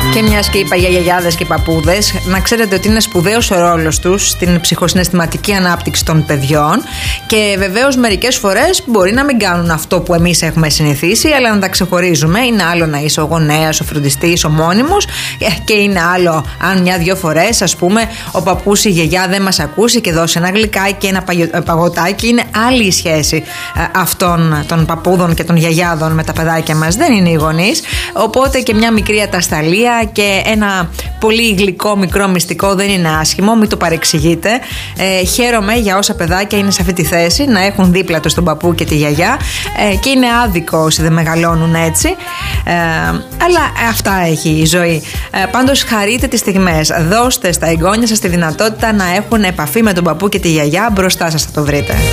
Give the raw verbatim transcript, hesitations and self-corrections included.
Και μιας και είπα για γιαγιάδες και παππούδες, να ξέρετε ότι είναι σπουδαίος ο ρόλος τους στην ψυχοσυναισθηματική ανάπτυξη των παιδιών και βεβαίως μερικές φορές μπορεί να μην κάνουν αυτό που εμείς έχουμε συνηθίσει, αλλά να τα ξεχωρίζουμε. Είναι άλλο να είσαι ο γονέας, ο φροντιστής, ο μόνιμος, και είναι άλλο αν μια-δυο φορές, ας πούμε, ο παππούς ή η γιαγιά δεν μας ακούσει και δώσει ένα γλυκάκι, ένα παγωτάκι. Είναι άλλη η σχέση αυτών των παππούδων και των γιαγιάδων με τα παιδάκια μας. Δεν είναι οι γονείς. Οπότε και μια μικρή ατασταλία και ένα πολύ γλυκό μικρό μυστικό δεν είναι άσχημο, μην το παρεξηγείτε. Ε, χαίρομαι για όσα παιδάκια είναι σε αυτή τη θέση, να έχουν δίπλα τους τον παππού και τη γιαγιά, ε, και είναι άδικο όσοι δεν μεγαλώνουν έτσι. Ε, αλλά αυτά έχει η ζωή. Ε, πάντως χαρείτε τις στιγμές. Δώστε στα εγγόνια σας τη δυνατότητα να έχουν επαφή με τον παππού και τη γιαγιά. Μπροστά σας θα το βρείτε.